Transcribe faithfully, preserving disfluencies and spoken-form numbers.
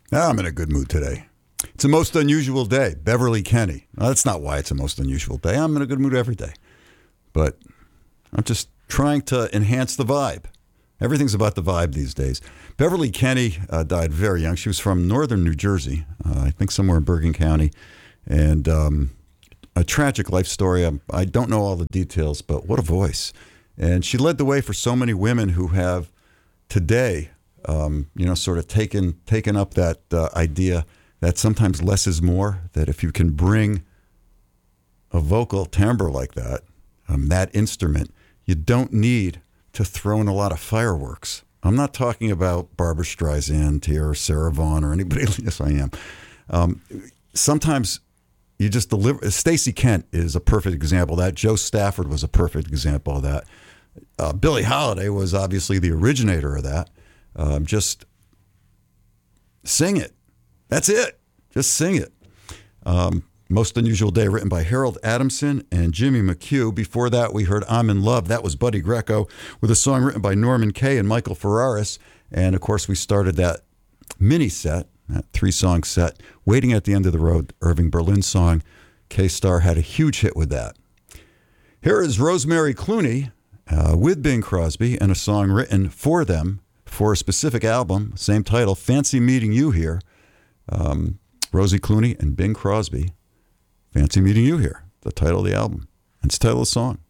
Ah, I'm in a good mood today. It's a most unusual day. Beverly Kenny. Well, that's not why it's a most unusual day. I'm in a good mood every day. But I'm just trying to enhance the vibe. Everything's about the vibe these days. Beverly Kenny uh, died very young. She was from northern New Jersey, uh, I think somewhere in Bergen County. And um, a tragic life story. I, I don't know all the details, but what a voice. And she led the way for so many women who have today, um, you know, sort of taken, taken up that uh, idea that sometimes less is more, that if you can bring a vocal timbre like that, um, that instrument, you don't need to throw in a lot of fireworks. I'm not talking about Barbra Streisand here or Sarah Vaughan or anybody. Yes, I am. Um, sometimes you just deliver. Stacey Kent is a perfect example of that. Joe Stafford was a perfect example of that. Uh, Billie Holiday was obviously the originator of that. Um, just sing it. That's it. Just sing it. Um, Most Unusual Day, written by Harold Adamson and Jimmy McHugh. Before that, we heard I'm in Love. That was Buddy Greco with a song written by Norman Kay and Michael Ferraris. And, of course, we started that mini set, that three-song set, Waiting at the End of the Road, Irving Berlin song. K-Star had a huge hit with that. Here is Rosemary Clooney uh, with Bing Crosby and a song written for them for a specific album, same title, Fancy Meeting You Here. Um, Rosie Clooney and Bing Crosby. Fancy Meeting You Here, the title of the album, and it's the title of the song.